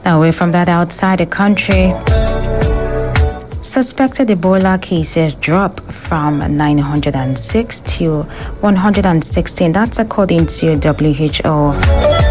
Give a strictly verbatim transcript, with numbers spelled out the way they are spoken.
Now, away from that, outside the country, suspected Ebola cases drop from nine hundred six to one hundred sixteen. That's according to W H O.